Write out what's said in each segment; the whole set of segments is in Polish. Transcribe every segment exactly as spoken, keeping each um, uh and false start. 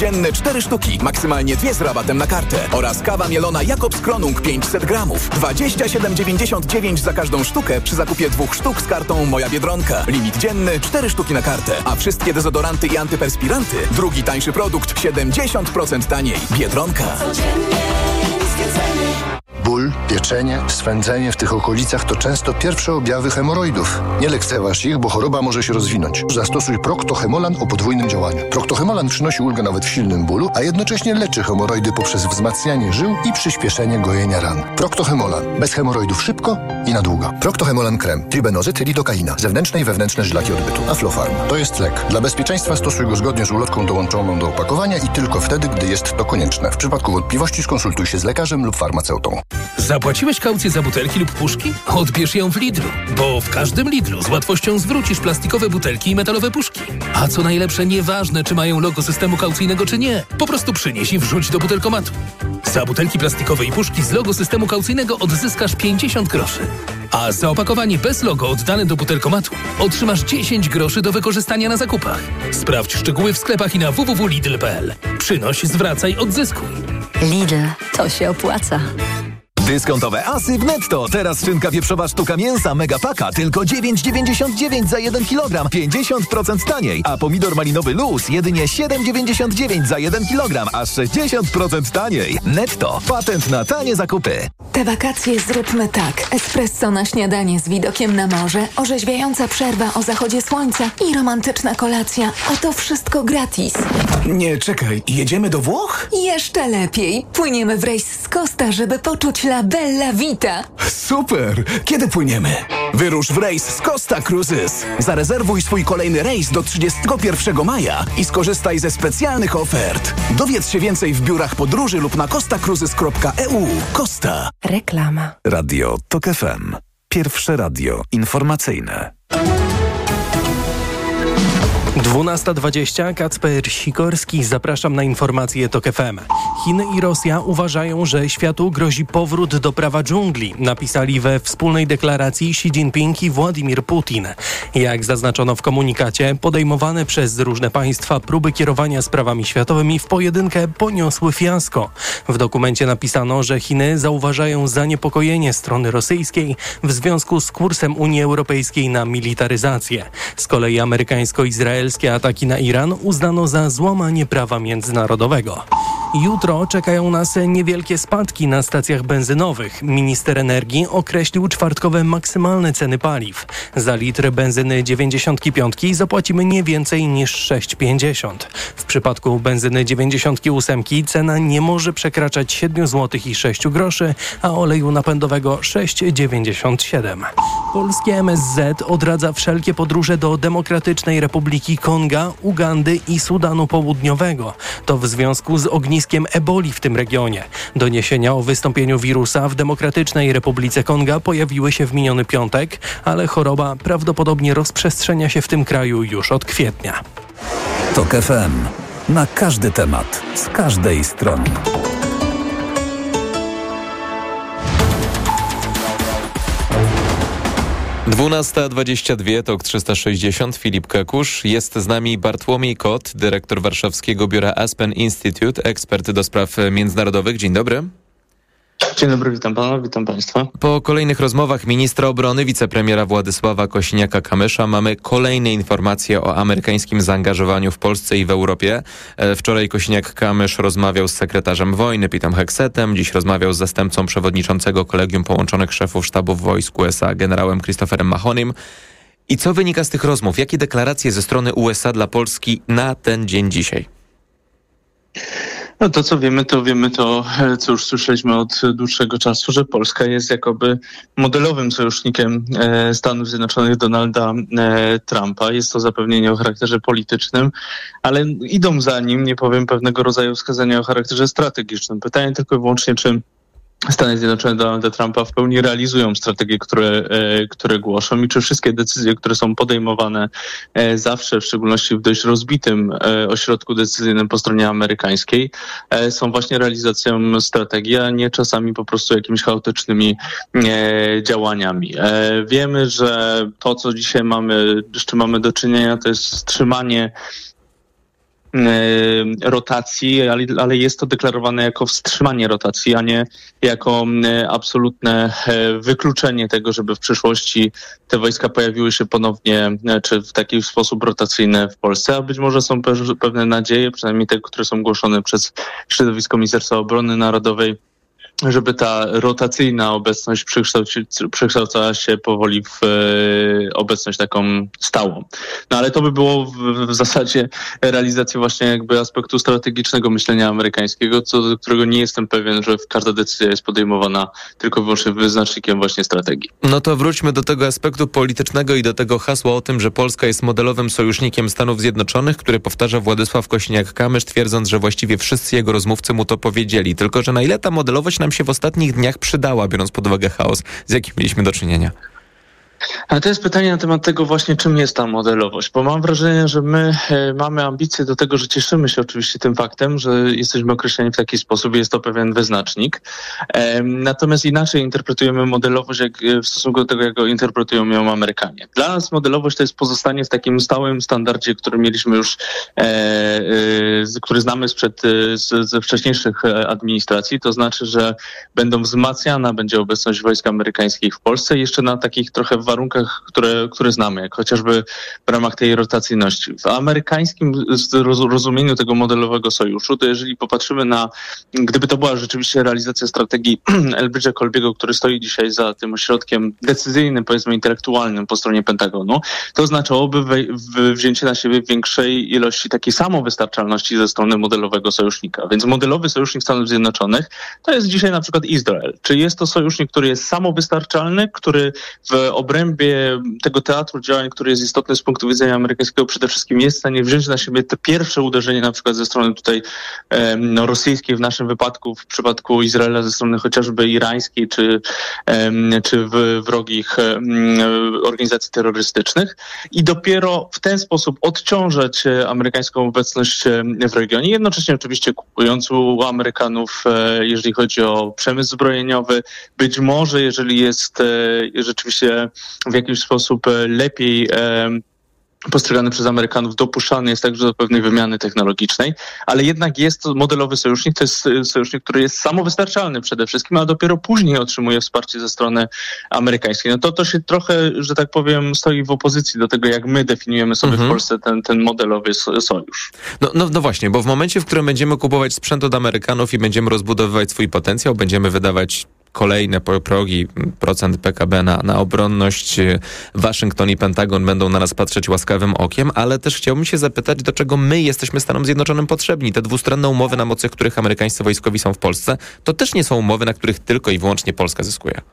Dzienny cztery sztuki, maksymalnie dwie z rabatem na kartę. Oraz kawa mielona Jakobs Kronung pięćset gramów. dwadzieścia siedem dziewięćdziesiąt dziewięć za każdą sztukę przy zakupie dwóch sztuk z kartą Moja Biedronka. Limit dzienny cztery sztuki na kartę. A wszystkie dezodoranty i antyperspiranty, drugi tańszy produkt siedemdziesiąt procent taniej. Biedronka. Ból, pieczenie, swędzenie w tych okolicach to często pierwsze objawy hemoroidów. Nie lekceważ ich, bo choroba może się rozwinąć. Zastosuj Procto-Hemolan o podwójnym działaniu. Procto-Hemolan przynosi ulgę nawet w silnym bólu, a jednocześnie leczy hemoroidy poprzez wzmacnianie żył i przyspieszenie gojenia ran. Procto-Hemolan. Bez hemoroidów szybko i na długo. Procto-Hemolan krem. Tribenozyt, lidokaina. Zewnętrzne i wewnętrzne żylaki odbytu. Aflofarm. To jest lek. Dla bezpieczeństwa stosuj go zgodnie z ulotką dołączoną do opakowania i tylko wtedy, gdy jest to konieczne. W przypadku wątpliwości skonsultuj się z lekarzem lub farmaceutą. Zapłaciłeś kaucję za butelki lub puszki? Odbierz ją w Lidlu, bo w każdym Lidlu z łatwością zwrócisz plastikowe butelki i metalowe puszki. A co najlepsze, nieważne czy mają logo systemu kaucyjnego czy nie, po prostu przynieś i wrzuć do butelkomatu. Za butelki plastikowe i puszki z logo systemu kaucyjnego odzyskasz pięćdziesiąt groszy. A za opakowanie bez logo oddane do butelkomatu otrzymasz dziesięć groszy do wykorzystania na zakupach. Sprawdź szczegóły w sklepach i na w w w kropka lidl kropka p l. Przynoś, zwracaj, odzyskuj. Lidl, to się opłaca. Dyskontowe asy w Netto. Teraz szynka wieprzowa sztuka mięsa Megapaka tylko dziewięć dziewięćdziesiąt dziewięć za jeden kilogram, pięćdziesiąt procent taniej. A pomidor malinowy Luz jedynie siedem dziewięćdziesiąt dziewięć za jeden kilogram, aż sześćdziesiąt procent taniej. Netto. Patent na tanie zakupy. Te wakacje zróbmy tak. Espresso na śniadanie z widokiem na morze, orzeźwiająca przerwa o zachodzie słońca i romantyczna kolacja. A to wszystko gratis. Nie, czekaj. Jedziemy do Włoch? Jeszcze lepiej. Płyniemy w rejs z Costa, żeby poczuć la bella vita. Super! Kiedy płyniemy? Wyrusz w rejs z Costa Cruises. Zarezerwuj swój kolejny rejs do trzydziestego pierwszego maja i skorzystaj ze specjalnych ofert. Dowiedz się więcej w biurach podróży lub na costa cruises kropka e u. Costa. Reklama. Radio Tok F M. Pierwsze radio informacyjne. dwunasta dwadzieścia, Kacper Sikorski, zapraszam na informacje Tok F M. Chiny i Rosja uważają, że światu grozi powrót do prawa dżungli, napisali we wspólnej deklaracji Xi Jinping i Władimir Putin. Jak zaznaczono w komunikacie, podejmowane przez różne państwa próby kierowania sprawami światowymi w pojedynkę poniosły fiasko. W dokumencie napisano, że Chiny zauważają zaniepokojenie strony rosyjskiej w związku z kursem Unii Europejskiej na militaryzację. Z kolei amerykańsko-izraelskie ataki na Iran uznano za złamanie prawa międzynarodowego. Jutro czekają nas niewielkie spadki na stacjach benzynowych. Minister energii określił czwartkowe maksymalne ceny paliw. Za litr benzyny dziewięćdziesiąt pięć zapłacimy nie więcej niż sześć pięćdziesiąt. W przypadku benzyny dziewięćdziesiąt osiem cena nie może przekraczać siedem złotych i sześć groszy, a oleju napędowego sześć dziewięćdziesiąt siedem. Polskie M S Z odradza wszelkie podróże do Demokratycznej Republiki Konga, Ugandy i Sudanu Południowego. To w związku z ogniskiem eboli w tym regionie. Doniesienia o wystąpieniu wirusa w Demokratycznej Republice Konga pojawiły się w miniony piątek, ale choroba prawdopodobnie rozprzestrzenia się w tym kraju już od kwietnia. Tok F M. Na każdy temat, z każdej strony. dwunasta dwadzieścia dwa, Tok trzysta sześćdziesiąt, Filip Kekusz. Jest z nami Bartłomiej Kot, dyrektor warszawskiego biura Aspen Institute, ekspert do spraw międzynarodowych. Dzień dobry. Dzień dobry, witam pana, witam państwa. Po kolejnych rozmowach ministra obrony, wicepremiera Władysława Kosiniaka-Kamysza mamy kolejne informacje o amerykańskim zaangażowaniu w Polsce i w Europie. Wczoraj Kosiniak-Kamysz rozmawiał z sekretarzem wojny Petem Hexetem, dziś rozmawiał z zastępcą przewodniczącego Kolegium Połączonych Szefów Sztabów Wojsk U S A generałem Christopherem Mahonym. I co wynika z tych rozmów? Jakie deklaracje ze strony U S A dla Polski na ten dzień dzisiaj? No to co wiemy, to wiemy to, co już słyszeliśmy od dłuższego czasu, że Polska jest jakoby modelowym sojusznikiem Stanów Zjednoczonych Donalda Trumpa. Jest to zapewnienie o charakterze politycznym, ale idą za nim, nie powiem, pewnego rodzaju wskazania o charakterze strategicznym. Pytanie tylko i wyłącznie, czy Stany Zjednoczone Donalda Trumpa w pełni realizują strategie, które, które głoszą i czy wszystkie decyzje, które są podejmowane zawsze, w szczególności w dość rozbitym ośrodku decyzyjnym po stronie amerykańskiej, są właśnie realizacją strategii, a nie czasami po prostu jakimiś chaotycznymi działaniami. Wiemy, że to, co dzisiaj mamy, z czym mamy do czynienia, to jest wstrzymanie rotacji, ale, ale jest to deklarowane jako wstrzymanie rotacji, a nie jako absolutne wykluczenie tego, żeby w przyszłości te wojska pojawiły się ponownie, czy w taki sposób rotacyjny w Polsce, a być może są pewne nadzieje, przynajmniej te, które są głoszone przez środowisko Ministerstwa Obrony Narodowej, żeby ta rotacyjna obecność przekształcała się powoli w e, obecność taką stałą. No ale to by było w, w zasadzie realizacja właśnie jakby aspektu strategicznego myślenia amerykańskiego, co do którego nie jestem pewien, że każda decyzja jest podejmowana tylko i wyłącznie wyznacznikiem właśnie strategii. No to wróćmy do tego aspektu politycznego i do tego hasła o tym, że Polska jest modelowym sojusznikiem Stanów Zjednoczonych, który powtarza Władysław Kosiniak-Kamysz, twierdząc, że właściwie wszyscy jego rozmówcy mu to powiedzieli. Tylko że na ile ta modelowość nam się w ostatnich dniach przydała, biorąc pod uwagę chaos, z jakim mieliśmy do czynienia? Ale to jest pytanie na temat tego właśnie, czym jest ta modelowość, bo mam wrażenie, że my e, mamy ambicje do tego, że cieszymy się oczywiście tym faktem, że jesteśmy określeni w taki sposób, jest to pewien wyznacznik. E, natomiast inaczej interpretujemy modelowość jak, w stosunku do tego, jak go interpretują ją Amerykanie. Dla nas modelowość to jest pozostanie w takim stałym standardzie, który mieliśmy już, e, e, który znamy sprzed, z, ze wcześniejszych administracji, to znaczy, że będą wzmacniana będzie obecność wojsk amerykańskich w Polsce jeszcze na takich trochę warunkach, które, które znamy, jak chociażby w ramach tej rotacyjności. W amerykańskim rozumieniu tego modelowego sojuszu, to jeżeli popatrzymy na, gdyby to była rzeczywiście realizacja strategii Elbridge'a Colby'ego, który stoi dzisiaj za tym ośrodkiem decyzyjnym, powiedzmy intelektualnym po stronie Pentagonu, to oznaczałoby we, wzięcie na siebie większej ilości takiej samowystarczalności ze strony modelowego sojusznika. Więc modelowy sojusznik Stanów Zjednoczonych to jest dzisiaj na przykład Izrael. Czy jest to sojusznik, który jest samowystarczalny, który w obrębie tego teatru działań, który jest istotny z punktu widzenia amerykańskiego, przede wszystkim jest w stanie wziąć na siebie te pierwsze uderzenie na przykład ze strony tutaj no, rosyjskiej w naszym wypadku, w przypadku Izraela ze strony chociażby irańskiej czy, czy wrogich organizacji terrorystycznych i dopiero w ten sposób odciążać amerykańską obecność w regionie, jednocześnie oczywiście kupując u Amerykanów, jeżeli chodzi o przemysł zbrojeniowy, być może jeżeli jest rzeczywiście w jakiś sposób lepiej e, postrzegany przez Amerykanów, dopuszczalny jest także do pewnej wymiany technologicznej, ale jednak jest to modelowy sojusznik, to jest sojusznik, który jest samowystarczalny przede wszystkim, a dopiero później otrzymuje wsparcie ze strony amerykańskiej. No to to się trochę, że tak powiem, stoi w opozycji do tego, jak my definiujemy sobie mhm. w Polsce ten, ten modelowy sojusz. No, no, no właśnie, bo w momencie, w którym będziemy kupować sprzęt od Amerykanów i będziemy rozbudowywać swój potencjał, będziemy wydawać kolejne progi, procent P K B na, na obronność, Waszyngton i Pentagon będą na nas patrzeć łaskawym okiem, ale też chciałbym się zapytać, do czego my jesteśmy Stanom Zjednoczonym potrzebni. Te dwustronne umowy, na mocy których amerykańscy wojskowi są w Polsce, to też nie są umowy, na których tylko i wyłącznie Polska zyskuje.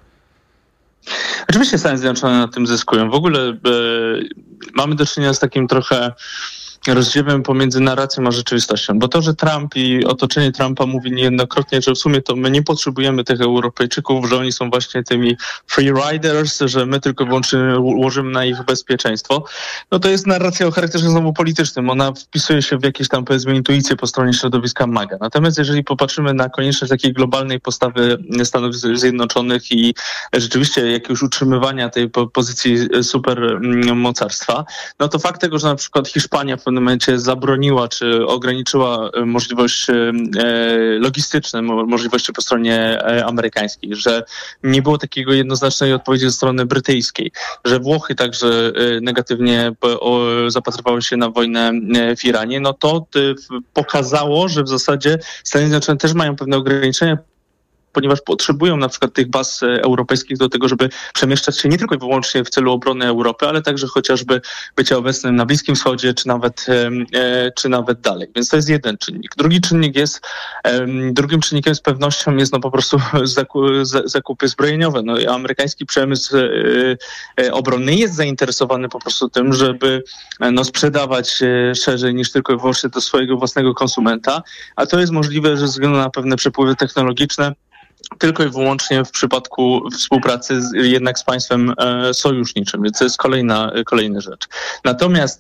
Oczywiście Stany Zjednoczone na tym zyskują. W ogóle e, mamy do czynienia z takim trochę rozdziałem pomiędzy narracją a rzeczywistością, bo to, że Trump i otoczenie Trumpa mówi niejednokrotnie, że w sumie to my nie potrzebujemy tych Europejczyków, że oni są właśnie tymi free riders, że my tylko wyłącznie łożymy na ich bezpieczeństwo, no to jest narracja o charakterze znowu politycznym. Ona wpisuje się w jakieś tam, powiedzmy, intuicje po stronie środowiska MAGA. Natomiast jeżeli popatrzymy na konieczność takiej globalnej postawy Stanów Zjednoczonych i rzeczywiście jakiegoś utrzymywania tej pozycji supermocarstwa, no to fakt tego, że na przykład Hiszpania w pewnym momencie zabroniła czy ograniczyła możliwość logistyczne, możliwości po stronie amerykańskiej, że nie było takiego jednoznacznej odpowiedzi ze strony brytyjskiej, że Włochy także negatywnie zapatrywały się na wojnę w Iranie, no to pokazało, że w zasadzie Stany Zjednoczone też mają pewne ograniczenia, ponieważ potrzebują na przykład tych baz europejskich do tego, żeby przemieszczać się nie tylko i wyłącznie w celu obrony Europy, ale także chociażby bycia obecnym na Bliskim Wschodzie, czy nawet, e, czy nawet dalej. Więc to jest jeden czynnik. Drugi czynnik jest, e, drugim czynnikiem z pewnością jest no po prostu zaku, zakupy zbrojeniowe. No, amerykański przemysł e, e, obronny jest zainteresowany po prostu tym, żeby no, sprzedawać e, szerzej niż tylko i wyłącznie do swojego własnego konsumenta, a to jest możliwe, że ze względu na pewne przepływy technologiczne tylko i wyłącznie w przypadku współpracy z, jednak z państwem e, sojuszniczym, więc to jest kolejna, kolejna rzecz. Natomiast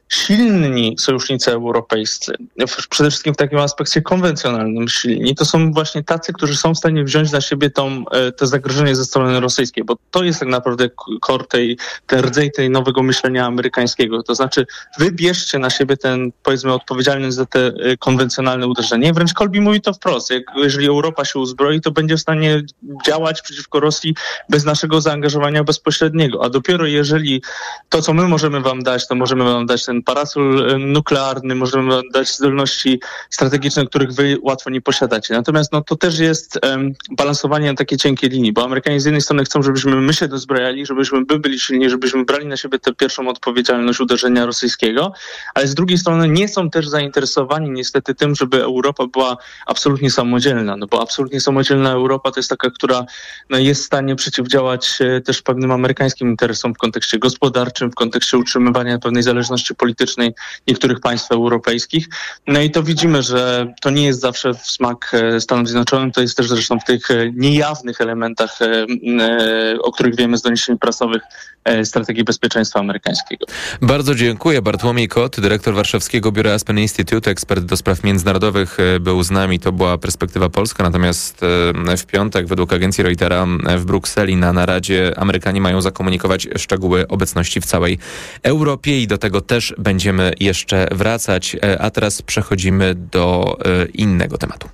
silni sojusznicy europejscy, przede wszystkim w takim aspekcie konwencjonalnym silni, to są właśnie tacy, którzy są w stanie wziąć na siebie tą, to zagrożenie ze strony rosyjskiej, bo to jest tak naprawdę core tej, ten rdzeń tej nowego myślenia amerykańskiego. To znaczy wy bierzcie na siebie ten, powiedzmy, odpowiedzialność za te konwencjonalne uderzenie. Wręcz Kolbi mówi to wprost. Jak, jeżeli Europa się uzbroi, to będzie w stanie działać przeciwko Rosji bez naszego zaangażowania bezpośredniego. A dopiero jeżeli to, co my możemy wam dać, to możemy wam dać ten parasol nuklearny, możemy wam dać zdolności strategiczne, których wy łatwo nie posiadacie. Natomiast no, to też jest um, balansowanie na takie cienkie linii, bo Amerykanie z jednej strony chcą, żebyśmy my się dozbrojali, żebyśmy my byli silni, żebyśmy brali na siebie tę pierwszą odpowiedzialność uderzenia rosyjskiego, ale z drugiej strony nie są też zainteresowani niestety tym, żeby Europa była absolutnie samodzielna, no bo absolutnie samodzielna Europa to jest taka, która no, jest w stanie przeciwdziałać e, też pewnym amerykańskim interesom w kontekście gospodarczym, w kontekście utrzymywania pewnej zależności politycznej niektórych państw europejskich. No i to widzimy, że to nie jest zawsze w smak Stanom Zjednoczonym, to jest też zresztą w tych niejawnych elementach, o których wiemy z doniesień prasowych strategii bezpieczeństwa amerykańskiego. Bardzo dziękuję. Bartłomiej Kot, dyrektor warszawskiego biura Aspen Institute, ekspert do spraw międzynarodowych, był z nami. To była perspektywa polska, natomiast w piątek według agencji Reutera w Brukseli na naradzie Amerykanie mają zakomunikować szczegóły obecności w całej Europie i do tego też będziemy jeszcze wracać. A teraz przechodzimy do innego tematu.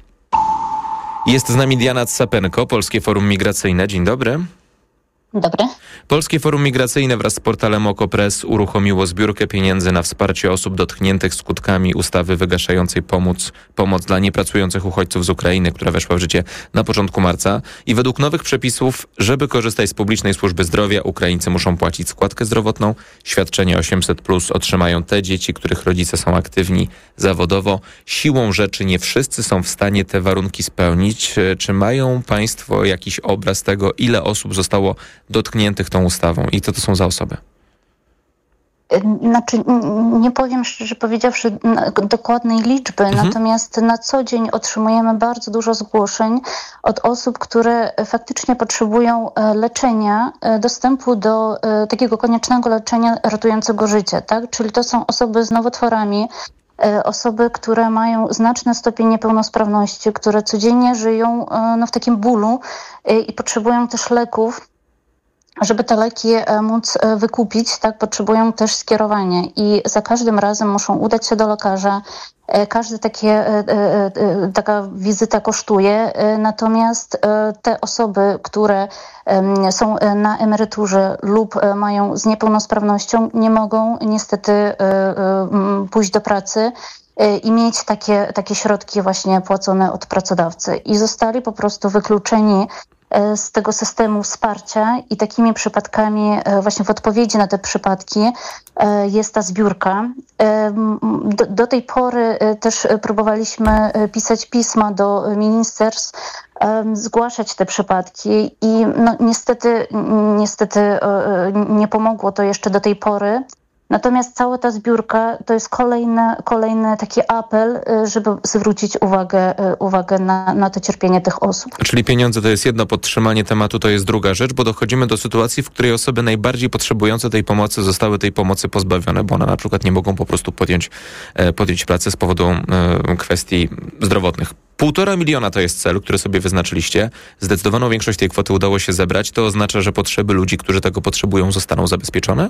Jest z nami Diana Capenko, Polskie Forum Migracyjne. Dzień dobry. Dobry. Polskie Forum Migracyjne wraz z portalem OKO.press uruchomiło zbiórkę pieniędzy na wsparcie osób dotkniętych skutkami ustawy wygaszającej pomoc, pomoc dla niepracujących uchodźców z Ukrainy, która weszła w życie na początku marca. I według nowych przepisów, żeby korzystać z publicznej służby zdrowia, Ukraińcy muszą płacić składkę zdrowotną. Świadczenie osiemset plus otrzymają te dzieci, których rodzice są aktywni zawodowo. Siłą rzeczy nie wszyscy są w stanie te warunki spełnić. Czy mają państwo jakiś obraz tego, ile osób zostało dotkniętych tą ustawą i co to są za osoby? Znaczy, nie powiem szczerze powiedziawszy dokładnej liczby, mhm. natomiast na co dzień otrzymujemy bardzo dużo zgłoszeń od osób, które faktycznie potrzebują leczenia, dostępu do takiego koniecznego leczenia ratującego życie, tak? Czyli to są osoby z nowotworami, osoby, które mają znaczny stopień niepełnosprawności, które codziennie żyją no, w takim bólu i potrzebują też leków. Żeby te leki móc wykupić, tak, potrzebują też skierowania i za każdym razem muszą udać się do lekarza. Każda takie, taka wizyta kosztuje, natomiast te osoby, które są na emeryturze lub mają z niepełnosprawnością, nie mogą niestety pójść do pracy i mieć takie, takie środki właśnie płacone od pracodawcy. I zostali po prostu wykluczeni z tego systemu wsparcia i takimi przypadkami, właśnie w odpowiedzi na te przypadki jest ta zbiórka. Do, do tej pory też próbowaliśmy pisać pisma do ministerstw, zgłaszać te przypadki i no, niestety, niestety nie pomogło to jeszcze do tej pory. Natomiast cała ta zbiórka to jest kolejny, kolejny taki apel, żeby zwrócić uwagę, uwagę na, na to cierpienie tych osób. Czyli pieniądze to jest jedno, podtrzymanie tematu to jest druga rzecz, bo dochodzimy do sytuacji, w której osoby najbardziej potrzebujące tej pomocy zostały tej pomocy pozbawione, bo one na przykład nie mogą po prostu podjąć, podjąć pracy z powodu kwestii zdrowotnych. Półtora miliona to jest cel, który sobie wyznaczyliście. Zdecydowaną większość tej kwoty udało się zebrać. To oznacza, że potrzeby ludzi, którzy tego potrzebują, zostaną zabezpieczone?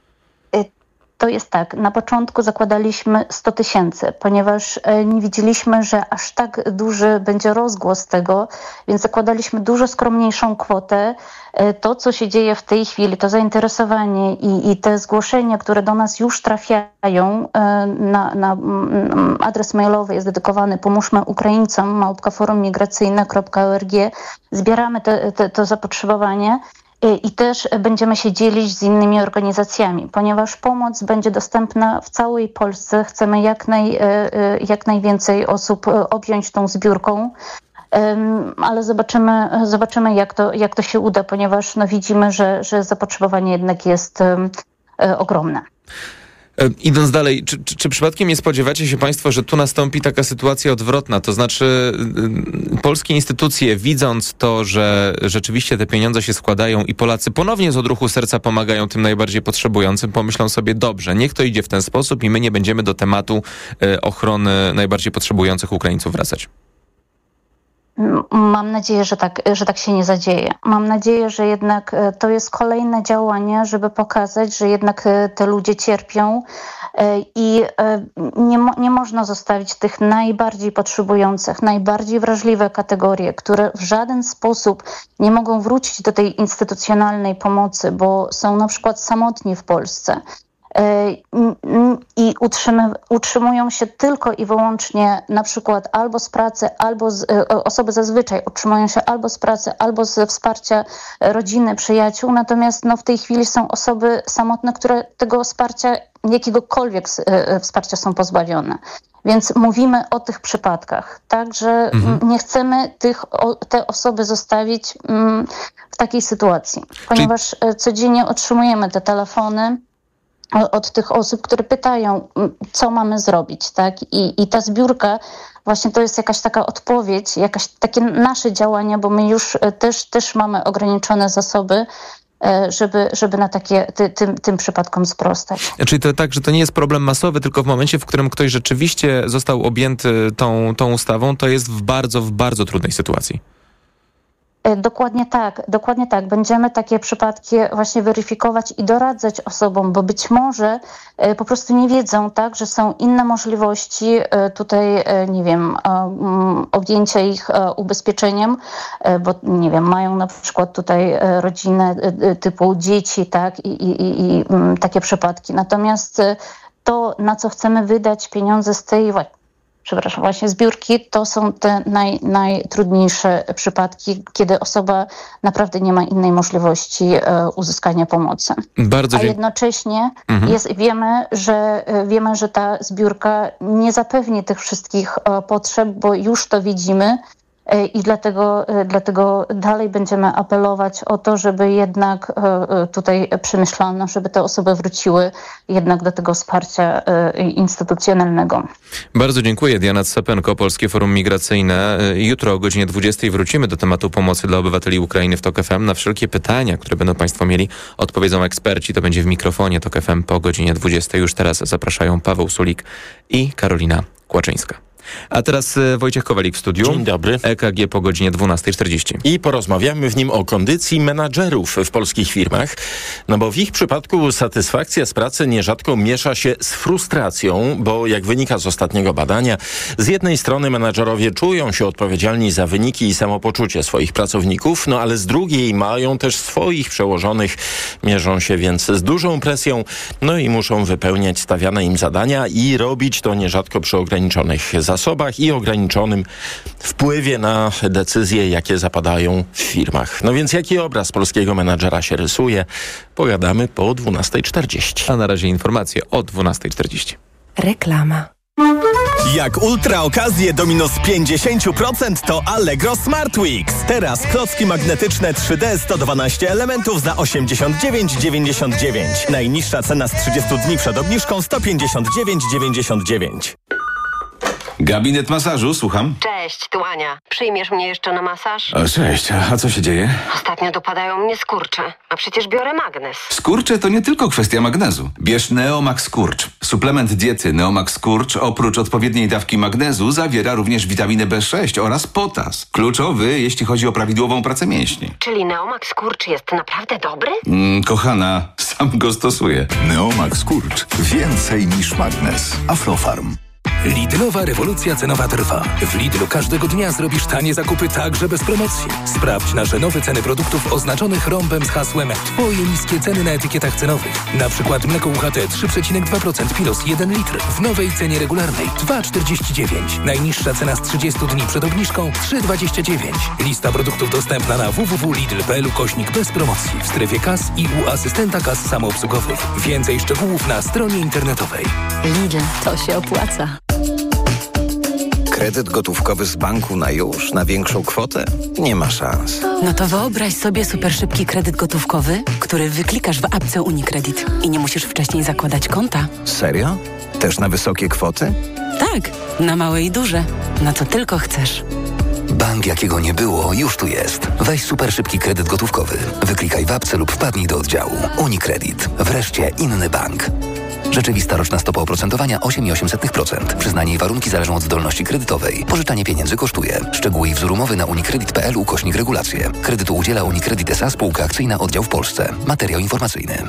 To jest tak, na początku zakładaliśmy sto tysięcy, ponieważ nie widzieliśmy, że aż tak duży będzie rozgłos tego, więc zakładaliśmy dużo skromniejszą kwotę. To, co się dzieje w tej chwili, to zainteresowanie i, i te zgłoszenia, które do nas już trafiają na, na adres mailowy jest dedykowany Pomóżmy Ukraińcom, małpka forum migracyjne kropka org. Zbieramy te, te, to zapotrzebowanie. I też będziemy się dzielić z innymi organizacjami, ponieważ pomoc będzie dostępna w całej Polsce. Chcemy jak, naj, jak najwięcej osób objąć tą zbiórką, ale zobaczymy, zobaczymy jak, to, jak to się uda, ponieważ no widzimy, że, że zapotrzebowanie jednak jest ogromne. Idąc dalej, czy, czy, czy przypadkiem nie spodziewacie się państwo, że tu nastąpi taka sytuacja odwrotna? To znaczy y, polskie instytucje, widząc to, że rzeczywiście te pieniądze się składają i Polacy ponownie z odruchu serca pomagają tym najbardziej potrzebującym, pomyślą sobie, dobrze, niech to idzie w ten sposób i my nie będziemy do tematu y, ochrony najbardziej potrzebujących Ukraińców wracać. Mam nadzieję, że tak, że tak się nie zadzieje. Mam nadzieję, że jednak to jest kolejne działanie, żeby pokazać, że jednak te ludzie cierpią i nie, mo- nie można zostawić tych najbardziej potrzebujących, najbardziej wrażliwe kategorie, które w żaden sposób nie mogą wrócić do tej instytucjonalnej pomocy, bo są na przykład samotni w Polsce. I utrzymy, utrzymują się tylko i wyłącznie na przykład albo z pracy, albo z, osoby zazwyczaj utrzymują się albo z pracy, albo ze wsparcia rodziny, przyjaciół, natomiast no, w tej chwili są osoby samotne, które tego wsparcia, jakiegokolwiek wsparcia są pozbawione. Więc mówimy o tych przypadkach, tak, że mhm. nie chcemy tych, o, te osoby zostawić mm, w takiej sytuacji, ponieważ Czyli... codziennie otrzymujemy te telefony od tych osób, które pytają, co mamy zrobić, tak? I, i ta zbiórka właśnie to jest jakaś taka odpowiedź, jakaś takie nasze działania, bo my już też, też mamy ograniczone zasoby, żeby, żeby na takie, ty, tym, tym przypadkom sprostać. Czyli to tak, że to nie jest problem masowy, tylko w momencie, w którym ktoś rzeczywiście został objęty tą, tą ustawą, to jest w bardzo, w bardzo trudnej sytuacji. Dokładnie tak, dokładnie tak. Będziemy takie przypadki właśnie weryfikować i doradzać osobom, bo być może po prostu nie wiedzą, tak, że są inne możliwości tutaj, nie wiem, objęcia ich ubezpieczeniem, bo nie wiem, mają na przykład tutaj rodzinę typu dzieci, tak, i, i, i, i takie przypadki. Natomiast to, na co chcemy wydać pieniądze z tej przepraszam, właśnie zbiórki, to są te naj, najtrudniejsze przypadki, kiedy osoba naprawdę nie ma innej możliwości e, uzyskania pomocy. Bardzo A jednocześnie mhm. jest, wiemy, że, wiemy, że ta zbiórka nie zapewni tych wszystkich e, potrzeb, bo już to widzimy. I dlatego, dlatego dalej będziemy apelować o to, żeby jednak tutaj przemyślano, żeby te osoby wróciły jednak do tego wsparcia instytucjonalnego. Bardzo dziękuję. Diana Capenko, Polskie Forum Migracyjne. Jutro o godzinie dwudziestej wrócimy do tematu pomocy dla obywateli Ukrainy w TOK F M. Na wszelkie pytania, które będą państwo mieli, odpowiedzą eksperci. To będzie w mikrofonie TOK F M po godzinie dwudziestej. Już teraz zapraszają Paweł Sulik i Karolina Kłaczyńska. A teraz Wojciech Kowalik w studiu. Dzień dobry. E K G po godzinie dwunastej czterdzieści. I porozmawiamy w nim o kondycji menadżerów w polskich firmach, no bo w ich przypadku satysfakcja z pracy nierzadko miesza się z frustracją, bo jak wynika z ostatniego badania, z jednej strony menadżerowie czują się odpowiedzialni za wyniki i samopoczucie swoich pracowników, no ale z drugiej mają też swoich przełożonych, mierzą się więc z dużą presją, no i muszą wypełniać stawiane im zadania i robić to nierzadko przy ograniczonych zasobach. zasobach i ograniczonym wpływie na decyzje, jakie zapadają w firmach. No więc jaki obraz polskiego menadżera się rysuje? Pogadamy po dwunastej czterdzieści. A na razie informacje o dwunastej czterdzieści. Reklama. Jak ultra okazje do minus pięćdziesiąt procent to Allegro Smart Weeks. Teraz klocki magnetyczne trzy D sto dwanaście elementów za osiemdziesiąt dziewięć dziewięćdziesiąt dziewięć. Najniższa cena z trzydziestu dni przed obniżką sto pięćdziesiąt dziewięć dziewięćdziesiąt dziewięć. Gabinet masażu, słucham. Cześć, tu Ania. Przyjmiesz mnie jeszcze na masaż? O, cześć, a co się dzieje? Ostatnio dopadają mnie skurcze, a przecież biorę magnez. Skurcze to nie tylko kwestia magnezu. Bierz Neomax Skurcz. Suplement diety Neomax Skurcz oprócz odpowiedniej dawki magnezu zawiera również witaminę B sześć oraz potas. Kluczowy, jeśli chodzi o prawidłową pracę mięśni. Czyli Neomax Skurcz jest naprawdę dobry? Mm, kochana, sam go stosuję. Neomax Skurcz. Więcej niż magnez. Aflofarm. Lidlowa rewolucja cenowa trwa. W Lidlu każdego dnia zrobisz tanie zakupy także bez promocji. Sprawdź nasze nowe ceny produktów oznaczonych rąbem z hasłem Twoje niskie ceny na etykietach cenowych. Na przykład mleko U H T trzy przecinek dwa procent Pilos jeden litr w nowej cenie regularnej dwa czterdzieści dziewięć. Najniższa cena z trzydziestu dni przed obniżką trzy dwadzieścia dziewięć. Lista produktów dostępna na w w w kropka lidl kropka p l ukośnik bez promocji w strefie kas i u asystenta kas samoobsługowych. Więcej szczegółów na stronie internetowej. Lidl, to się opłaca. kredyt gotówkowy z banku na już, na większą kwotę? Nie ma szans. No to wyobraź sobie super szybki kredyt gotówkowy, który wyklikasz w apce UniCredit i nie musisz wcześniej zakładać konta. Serio? Też na wysokie kwoty? Tak, na małe i duże. Na co tylko chcesz. Bank jakiego nie było, już tu jest. Weź super szybki kredyt gotówkowy. Wyklikaj w apce lub wpadnij do oddziału. UniCredit. Wreszcie inny bank. Rzeczywista roczna stopa oprocentowania osiem przecinek osiem procent. Przyznanie i warunki zależą od zdolności kredytowej. Pożyczanie pieniędzy kosztuje. Szczegóły i wzór umowy na unicredit.pl ukośnik regulacje. Kredytu udziela UniCredit S A Spółka Akcyjna Oddział w Polsce. Materiał informacyjny.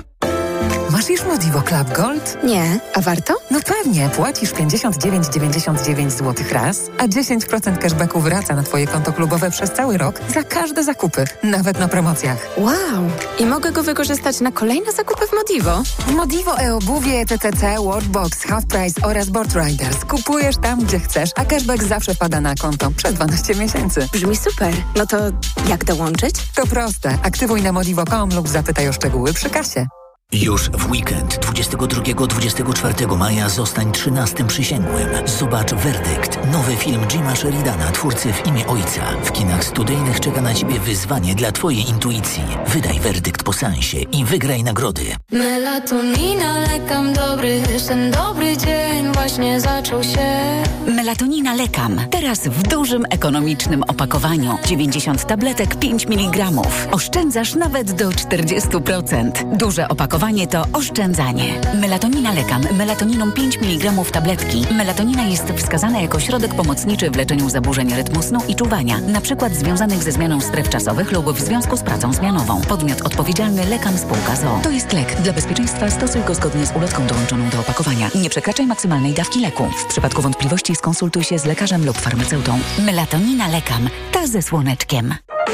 Masz już Modivo Club Gold? Nie. A warto? No pewnie. Płacisz pięćdziesiąt dziewięć dziewięćdziesiąt dziewięć złotych raz, a dziesięć procent cashbacku wraca na Twoje konto klubowe przez cały rok za każde zakupy, nawet na promocjach. Wow. I mogę go wykorzystać na kolejne zakupy w Modivo? W Modivo e-obuwie, T C C, Worldbox, Half Price oraz Board Riders. Kupujesz tam, gdzie chcesz, a cashback zawsze wpada na konto przez dwanaście miesięcy. Brzmi super. No to jak dołączyć? To proste. Aktywuj na modivo kropka com lub zapytaj o szczegóły przy kasie. Już w weekend dwudziestego drugiego do dwudziestego czwartego maja zostań trzynastym przysięgłym. Zobacz Werdykt, nowy film Jima Sheridana, twórcy W imię Ojca. W kinach studyjnych czeka na Ciebie wyzwanie dla Twojej intuicji. Wydaj werdykt po seansie i wygraj nagrody. Melatonina, lekam dobry, ten dobry dzień właśnie zaczął się. Melatonina Lekam. Teraz w dużym, ekonomicznym opakowaniu. dziewięćdziesiąt tabletek, pięć miligramów. Oszczędzasz nawet do czterdzieści procent. Duże opakowanie to oszczędzanie. Melatonina Lekam. Melatoniną pięć miligramów tabletki. Melatonina jest wskazana jako środek pomocniczy w leczeniu zaburzeń rytmu snu i czuwania, na przykład związanych ze zmianą stref czasowych lub w związku z pracą zmianową. Podmiot odpowiedzialny Lekam Spółka z o o. To jest lek. Dla bezpieczeństwa stosuj go zgodnie z ulotką dołączoną do opakowania. Nie przekraczaj maksymalnej dawki leku. W przypadku wątpliwości skonsultuj się z lekarzem lub farmaceutą. Melatonina Lekam. Ta ze słoneczkiem.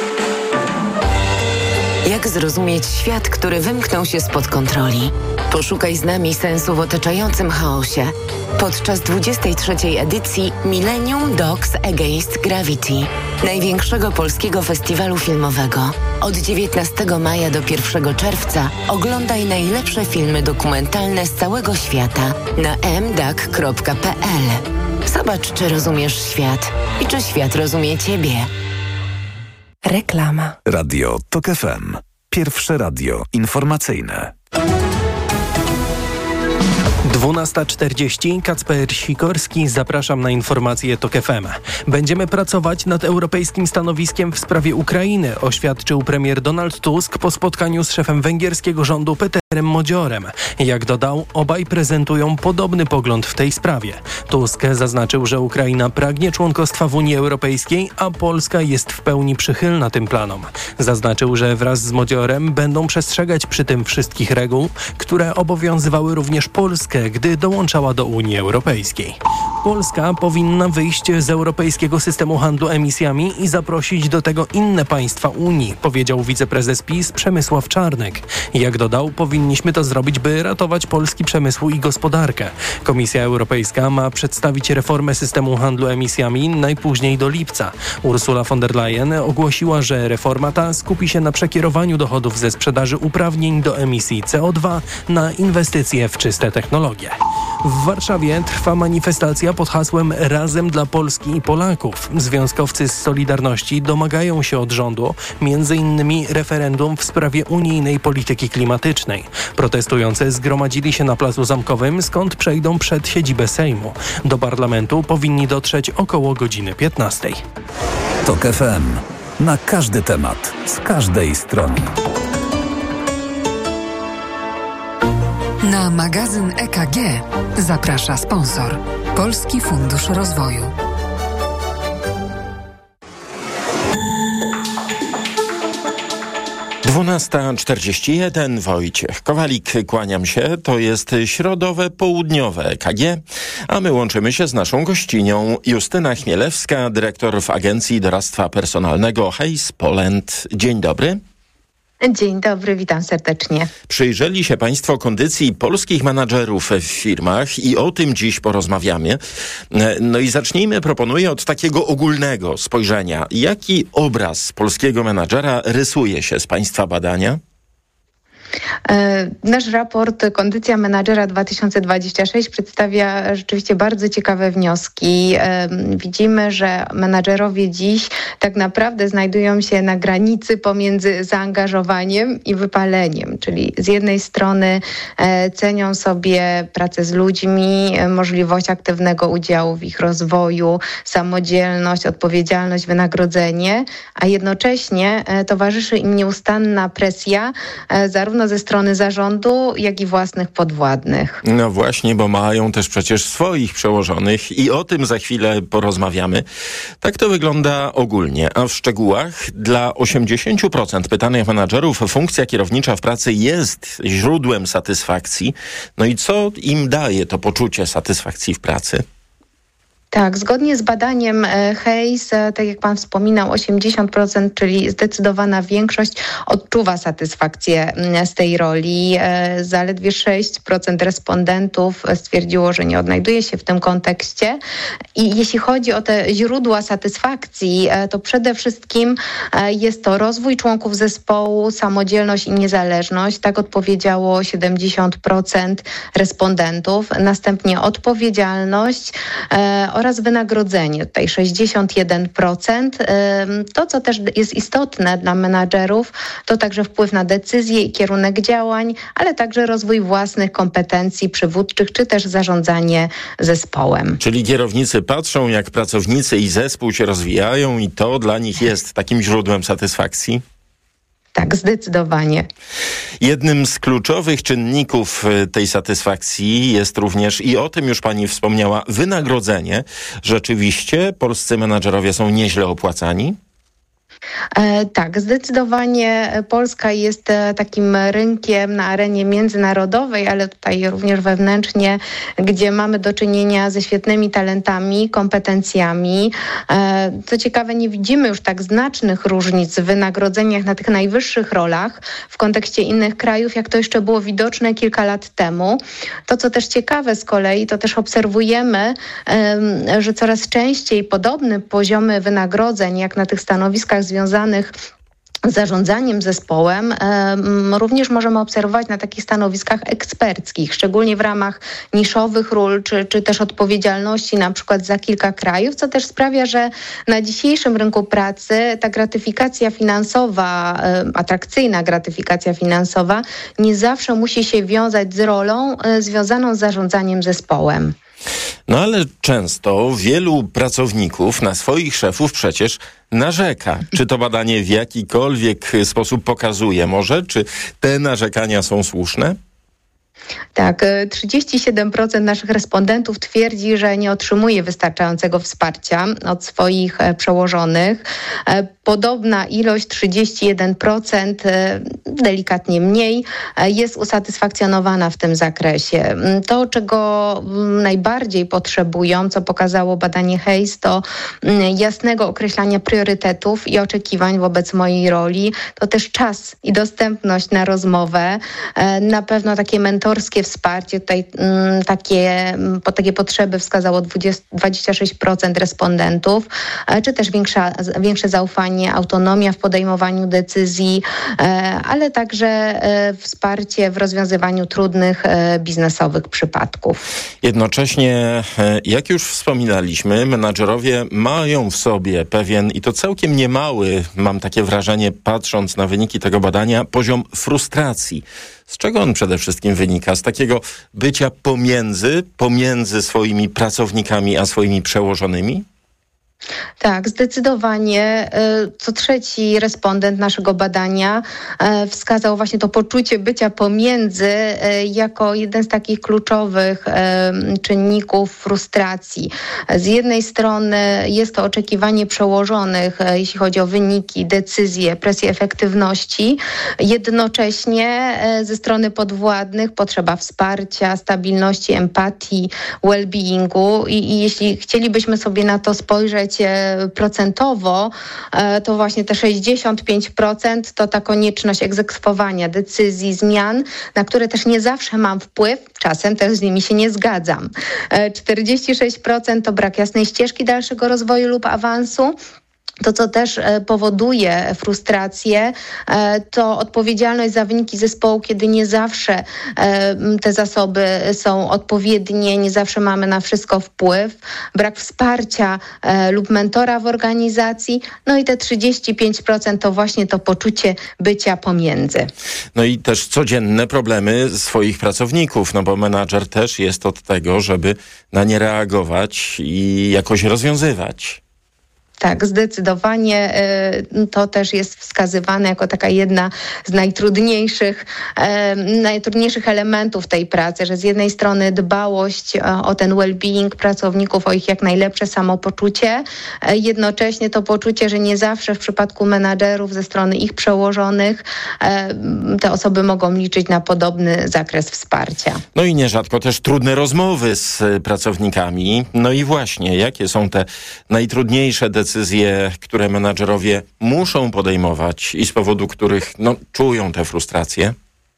Jak zrozumieć świat, który wymknął się spod kontroli? Poszukaj z nami sensu w otaczającym chaosie. Podczas dwudziestej trzeciej edycji Millennium Dogs Against Gravity, największego polskiego festiwalu filmowego. Od dziewiętnastego maja do pierwszego czerwca oglądaj najlepsze filmy dokumentalne z całego świata na m d a c kropka p l. Zobacz, czy rozumiesz świat i czy świat rozumie Ciebie. Reklama. Radio TOK F M. Pierwsze radio informacyjne. dwunasta czterdzieści. Kacper Sikorski. Zapraszam na informacje TOK F M. Będziemy pracować nad europejskim stanowiskiem w sprawie Ukrainy, oświadczył premier Donald Tusk po spotkaniu z szefem węgierskiego rządu Peterem Modziorem. Jak dodał, obaj prezentują podobny pogląd w tej sprawie. Tusk zaznaczył, że Ukraina pragnie członkostwa w Unii Europejskiej, a Polska jest w pełni przychylna tym planom. Zaznaczył, że wraz z Modziorem będą przestrzegać przy tym wszystkich reguł, które obowiązywały również Polskę, gdy dołączała do Unii Europejskiej. Polska powinna wyjść z europejskiego systemu handlu emisjami i zaprosić do tego inne państwa Unii, powiedział wiceprezes PiS Przemysław Czarnek. Jak dodał, powinniśmy to zrobić, by ratować polski przemysł i gospodarkę. Komisja Europejska ma przedstawić reformę systemu handlu emisjami najpóźniej do lipca. Ursula von der Leyen ogłosiła, że reforma ta skupi się na przekierowaniu dochodów ze sprzedaży uprawnień do emisji C O dwa na inwestycje w czyste technologie. W Warszawie trwa manifestacja pod hasłem Razem dla Polski i Polaków. Związkowcy z Solidarności domagają się od rządu między innymi referendum w sprawie unijnej polityki klimatycznej. Protestujący zgromadzili się na Placu Zamkowym, skąd przejdą przed siedzibę Sejmu. Do parlamentu powinni dotrzeć około godziny piętnastej. TOK F M. Na każdy temat, z każdej strony. Na magazyn E K G zaprasza sponsor Polski Fundusz Rozwoju. dwunasta czterdzieści jeden. Wojciech Kowalik, kłaniam się. To jest środowe, południowe E K G, a my łączymy się z naszą gościnią Justyna Chmielewska, dyrektor w Agencji Doradztwa Personalnego Hays Poland. Dzień dobry. Dzień dobry, witam serdecznie. Przyjrzeli się Państwo kondycji polskich menadżerów w firmach i o tym dziś porozmawiamy. No i zacznijmy, proponuję, od takiego ogólnego spojrzenia. Jaki obraz polskiego menadżera rysuje się z Państwa badania? Nasz raport Kondycja Menadżera dwa tysiące dwadzieścia sześć przedstawia rzeczywiście bardzo ciekawe wnioski. Widzimy, że menadżerowie dziś tak naprawdę znajdują się na granicy pomiędzy zaangażowaniem i wypaleniem, czyli z jednej strony cenią sobie pracę z ludźmi, możliwość aktywnego udziału w ich rozwoju, samodzielność, odpowiedzialność, wynagrodzenie, a jednocześnie towarzyszy im nieustanna presja zarówno ze strony zarządu, jak i własnych podwładnych. No właśnie, bo mają też przecież swoich przełożonych i o tym za chwilę porozmawiamy. Tak to wygląda ogólnie, a w szczegółach dla osiemdziesiąt procent pytanych menadżerów funkcja kierownicza w pracy jest źródłem satysfakcji. No i co im daje to poczucie satysfakcji w pracy? Tak, zgodnie z badaniem Hayes, tak jak pan wspominał, osiemdziesiąt procent, czyli zdecydowana większość odczuwa satysfakcję z tej roli. Zaledwie sześć procent respondentów stwierdziło, że nie odnajduje się w tym kontekście. I jeśli chodzi o te źródła satysfakcji, to przede wszystkim jest to rozwój członków zespołu, samodzielność i niezależność. Tak odpowiedziało siedemdziesiąt procent respondentów. Następnie odpowiedzialność oraz wynagrodzenie, tutaj sześćdziesiąt jeden procent. To, co też jest istotne dla menadżerów, to także wpływ na decyzje i kierunek działań, ale także rozwój własnych kompetencji przywódczych, czy też zarządzanie zespołem. Czyli kierownicy patrzą, jak pracownicy i zespół się rozwijają i to dla nich jest takim źródłem satysfakcji? Tak, zdecydowanie. Jednym z kluczowych czynników tej satysfakcji jest również, i o tym już pani wspomniała, wynagrodzenie. Rzeczywiście polscy menadżerowie są nieźle opłacani? E, tak, zdecydowanie Polska jest e, takim rynkiem na arenie międzynarodowej, ale tutaj również wewnętrznie, gdzie mamy do czynienia ze świetnymi talentami, kompetencjami. E, co ciekawe, nie widzimy już tak znacznych różnic w wynagrodzeniach na tych najwyższych rolach w kontekście innych krajów, jak to jeszcze było widoczne kilka lat temu. To, co też ciekawe z kolei, to też obserwujemy, e, że coraz częściej podobne poziomy wynagrodzeń, jak na tych stanowiskach związanych z zarządzaniem zespołem, również możemy obserwować na takich stanowiskach eksperckich, szczególnie w ramach niszowych ról, czy, czy też odpowiedzialności na przykład za kilka krajów, co też sprawia, że na dzisiejszym rynku pracy ta gratyfikacja finansowa, atrakcyjna gratyfikacja finansowa nie zawsze musi się wiązać z rolą związaną z zarządzaniem zespołem. No ale często wielu pracowników na swoich szefów przecież narzeka. Czy to badanie w jakikolwiek sposób pokazuje może, czy te narzekania są słuszne? Tak, trzydzieści siedem procent naszych respondentów twierdzi, że nie otrzymuje wystarczającego wsparcia od swoich przełożonych. Podobna ilość, trzydzieści jeden procent, delikatnie mniej, jest usatysfakcjonowana w tym zakresie. To, czego najbardziej potrzebują, co pokazało badanie Hayes, to jasnego określania priorytetów i oczekiwań wobec mojej roli. To też czas i dostępność na rozmowę. Na pewno takie mentorskie wsparcie, tutaj m, takie, po takie potrzeby wskazało dwadzieścia sześć procent respondentów, czy też większa, większe zaufanie, autonomia w podejmowaniu decyzji, ale także wsparcie w rozwiązywaniu trudnych biznesowych przypadków. Jednocześnie, jak już wspominaliśmy, menadżerowie mają w sobie pewien, i to całkiem niemały, mam takie wrażenie, patrząc na wyniki tego badania, poziom frustracji. Z czego on przede wszystkim wynika? Z takiego bycia pomiędzy, pomiędzy swoimi pracownikami a swoimi przełożonymi? Tak, zdecydowanie. Co trzeci respondent naszego badania wskazał właśnie to poczucie bycia pomiędzy jako jeden z takich kluczowych czynników frustracji. Z jednej strony jest to oczekiwanie przełożonych, jeśli chodzi o wyniki, decyzje, presję efektywności. Jednocześnie ze strony podwładnych potrzeba wsparcia, stabilności, empatii, well-beingu i, i jeśli chcielibyśmy sobie na to spojrzeć procentowo, to właśnie te sześćdziesiąt pięć procent to ta konieczność egzekwowania decyzji, zmian, na które też nie zawsze mam wpływ, czasem też z nimi się nie zgadzam. czterdzieści sześć procent to brak jasnej ścieżki dalszego rozwoju lub awansu. To, co też powoduje frustrację, to odpowiedzialność za wyniki zespołu, kiedy nie zawsze te zasoby są odpowiednie, nie zawsze mamy na wszystko wpływ, brak wsparcia lub mentora w organizacji, no i te trzydzieści pięć procent to właśnie to poczucie bycia pomiędzy. No i też codzienne problemy swoich pracowników, no bo menadżer też jest od tego, żeby na nie reagować i jakoś rozwiązywać. Tak, zdecydowanie to też jest wskazywane jako taka jedna z najtrudniejszych, najtrudniejszych elementów tej pracy, że z jednej strony dbałość o ten well-being pracowników, o ich jak najlepsze samopoczucie, jednocześnie to poczucie, że nie zawsze w przypadku menadżerów ze strony ich przełożonych te osoby mogą liczyć na podobny zakres wsparcia. No i nierzadko też trudne rozmowy z pracownikami. No i właśnie, jakie są te najtrudniejsze decyzje, decyzje, które menadżerowie muszą podejmować i z powodu których no, czują tę frustrację?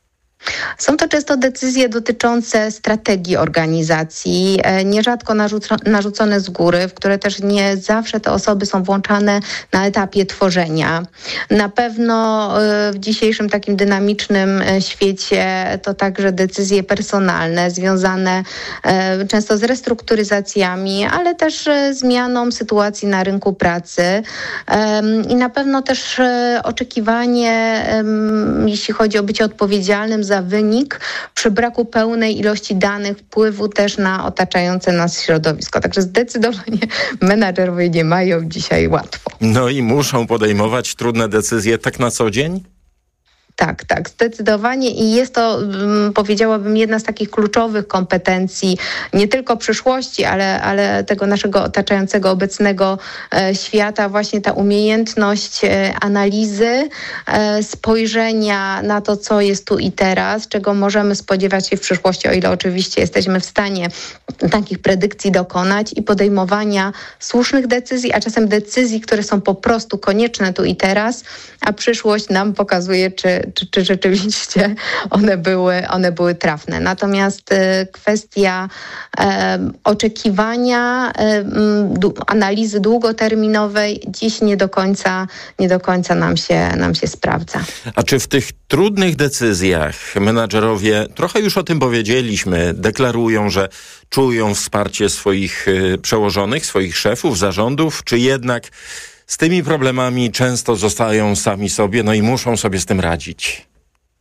Są to często decyzje dotyczące strategii organizacji, nierzadko narzuco- narzucone z góry, w które też nie zawsze te osoby są włączane na etapie tworzenia. Na pewno w dzisiejszym takim dynamicznym świecie to także decyzje personalne związane często z restrukturyzacjami, ale też zmianą sytuacji na rynku pracy i na pewno też oczekiwanie, jeśli chodzi o bycie odpowiedzialnym za wynik, przy braku pełnej ilości danych, wpływu też na otaczające nas środowisko. Także zdecydowanie menadżerowie nie mają dzisiaj łatwo. No i muszą podejmować trudne decyzje tak na co dzień? Tak, tak, zdecydowanie i jest to, powiedziałabym, jedna z takich kluczowych kompetencji nie tylko przyszłości, ale, ale tego naszego otaczającego obecnego e, świata, właśnie ta umiejętność e, analizy, e, spojrzenia na to, co jest tu i teraz, czego możemy spodziewać się w przyszłości, o ile oczywiście jesteśmy w stanie takich predykcji dokonać i podejmowania słusznych decyzji, a czasem decyzji, które są po prostu konieczne tu i teraz, a przyszłość nam pokazuje, czy Czy, czy rzeczywiście one były, one były trafne. Natomiast y, kwestia y, oczekiwania, y, du, analizy długoterminowej dziś nie do końca, nie do końca nam się, nam się sprawdza. A czy w tych trudnych decyzjach menadżerowie, trochę już o tym powiedzieliśmy, deklarują, że czują wsparcie swoich y, przełożonych, swoich szefów, zarządów, czy jednak z tymi problemami często zostają sami sobie, no i muszą sobie z tym radzić?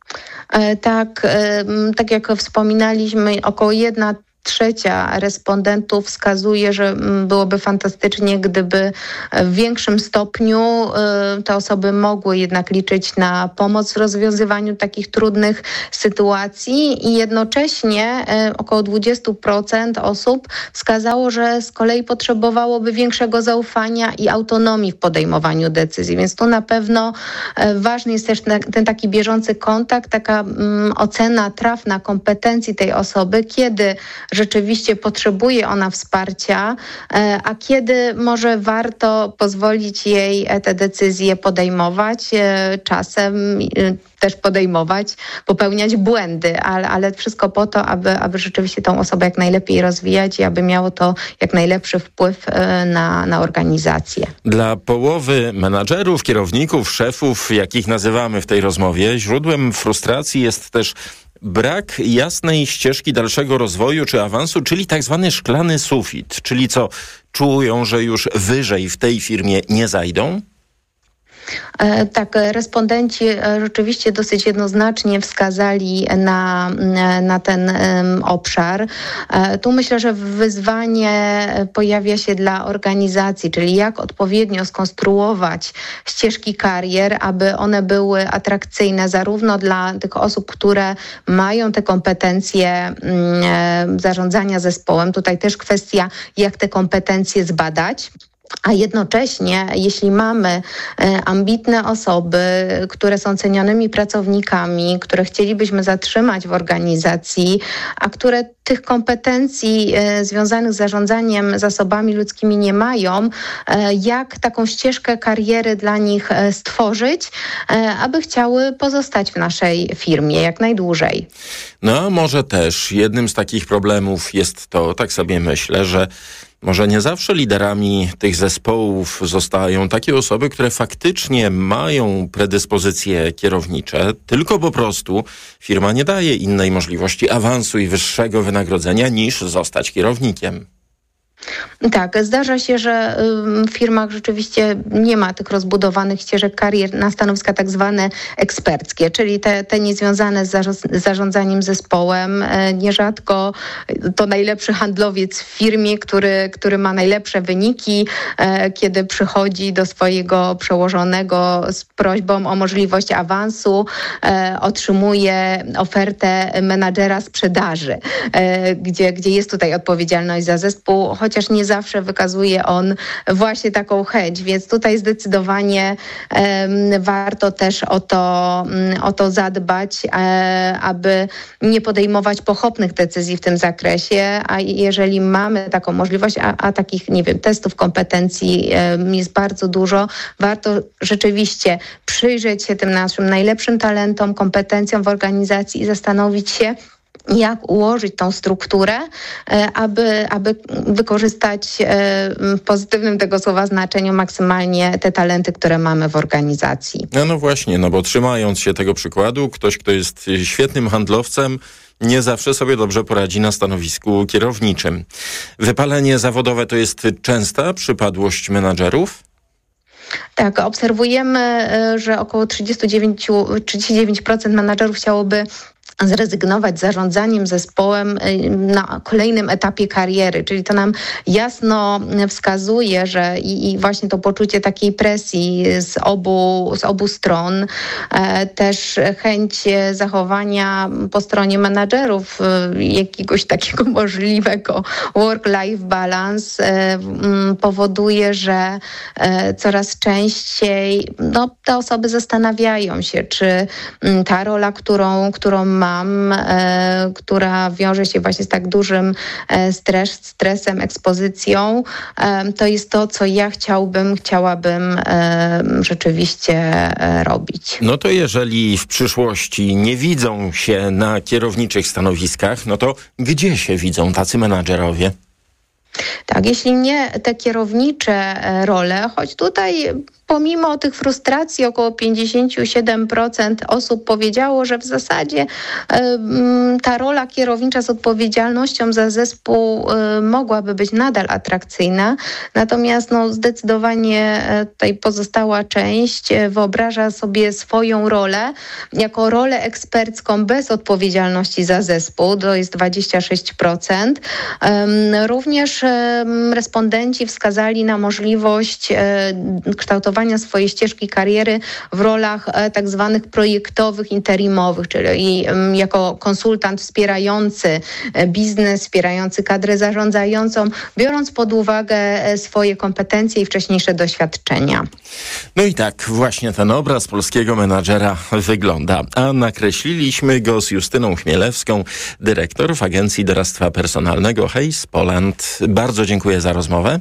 Tak, tak jak wspominaliśmy, około jedna trzecia respondentów wskazuje, że byłoby fantastycznie, gdyby w większym stopniu te osoby mogły jednak liczyć na pomoc w rozwiązywaniu takich trudnych sytuacji i jednocześnie około dwadzieścia procent osób wskazało, że z kolei potrzebowałoby większego zaufania i autonomii w podejmowaniu decyzji. Więc tu na pewno ważny jest też ten taki bieżący kontakt, taka ocena trafna kompetencji tej osoby, kiedy rzeczywiście potrzebuje ona wsparcia, a kiedy może warto pozwolić jej te decyzje podejmować, czasem też podejmować, popełniać błędy, ale, ale wszystko po to, aby, aby rzeczywiście tą osobę jak najlepiej rozwijać i aby miało to jak najlepszy wpływ na, na organizację. Dla połowy menadżerów, kierowników, szefów, jakich nazywamy w tej rozmowie, źródłem frustracji jest też brak jasnej ścieżki dalszego rozwoju czy awansu, czyli tak zwany szklany sufit. Czyli co, czują, że już wyżej w tej firmie nie zajdą? Tak, respondenci rzeczywiście dosyć jednoznacznie wskazali na, na ten um, obszar. Tu myślę, że wyzwanie pojawia się dla organizacji, czyli jak odpowiednio skonstruować ścieżki karier, aby one były atrakcyjne zarówno dla tych osób, które mają te kompetencje um, zarządzania zespołem. Tutaj też kwestia, jak te kompetencje zbadać. A jednocześnie, jeśli mamy e, ambitne osoby, które są cenionymi pracownikami, które chcielibyśmy zatrzymać w organizacji, a które tych kompetencji e, związanych z zarządzaniem zasobami ludzkimi nie mają, e, jak taką ścieżkę kariery dla nich e, stworzyć, e, aby chciały pozostać w naszej firmie jak najdłużej. No a może też jednym z takich problemów jest to, tak sobie myślę, że może nie zawsze liderami tych zespołów zostają takie osoby, które faktycznie mają predyspozycje kierownicze, tylko po prostu firma nie daje innej możliwości awansu i wyższego wynagrodzenia niż zostać kierownikiem. Tak, zdarza się, że w firmach rzeczywiście nie ma tych rozbudowanych ścieżek karier na stanowiska tak zwane eksperckie, czyli te, te niezwiązane z zarządzaniem zespołem. Nierzadko to najlepszy handlowiec w firmie, który, który ma najlepsze wyniki, kiedy przychodzi do swojego przełożonego z prośbą o możliwość awansu, otrzymuje ofertę menadżera sprzedaży, gdzie, gdzie jest tutaj odpowiedzialność za zespół, chociaż nie zawsze wykazuje on właśnie taką chęć, więc tutaj zdecydowanie um, warto też o to, um, o to zadbać, e, aby nie podejmować pochopnych decyzji w tym zakresie, a jeżeli mamy taką możliwość, a, a takich, nie wiem, testów kompetencji um, jest bardzo dużo, warto rzeczywiście przyjrzeć się tym naszym najlepszym talentom, kompetencjom w organizacji i zastanowić się, jak ułożyć tą strukturę, aby, aby wykorzystać w pozytywnym tego słowa znaczeniu maksymalnie te talenty, które mamy w organizacji. No, no właśnie, no bo trzymając się tego przykładu, ktoś, kto jest świetnym handlowcem, nie zawsze sobie dobrze poradzi na stanowisku kierowniczym. Wypalenie zawodowe to jest częsta przypadłość menadżerów? Tak, obserwujemy, że około trzydzieści dziewięć, trzydzieści dziewięć procent menadżerów chciałoby zrezygnować z zarządzaniem zespołem na kolejnym etapie kariery, czyli to nam jasno wskazuje, że i, i właśnie to poczucie takiej presji z obu, z obu stron, e, też chęć zachowania po stronie menadżerów e, jakiegoś takiego możliwego work-life balance e, m, powoduje, że e, coraz częściej no, te osoby zastanawiają się, czy m, ta rola, którą, którą ma Mam, e, która wiąże się właśnie z tak dużym e, stres, stresem, ekspozycją, e, to jest to, co ja chciałbym, chciałabym e, rzeczywiście e, robić. No to jeżeli w przyszłości nie widzą się na kierowniczych stanowiskach, no to gdzie się widzą tacy menadżerowie? Tak, jeśli nie te kierownicze role, choć tutaj pomimo tych frustracji około pięćdziesiąt siedem procent osób powiedziało, że w zasadzie y, ta rola kierownicza z odpowiedzialnością za zespół y, mogłaby być nadal atrakcyjna. Natomiast no, zdecydowanie tutaj pozostała część wyobraża sobie swoją rolę jako rolę ekspercką bez odpowiedzialności za zespół. To jest dwadzieścia sześć procent. Y, również y, respondenci wskazali na możliwość y, kształtowania swojej ścieżki kariery w rolach e, tak zwanych projektowych, interimowych, czyli um, jako konsultant wspierający e, biznes, wspierający kadrę zarządzającą, biorąc pod uwagę e, swoje kompetencje i wcześniejsze doświadczenia. No i tak właśnie ten obraz polskiego menadżera wygląda, a nakreśliliśmy go z Justyną Chmielewską, dyrektor w Agencji Doradztwa Personalnego Hays Poland. Bardzo dziękuję za rozmowę.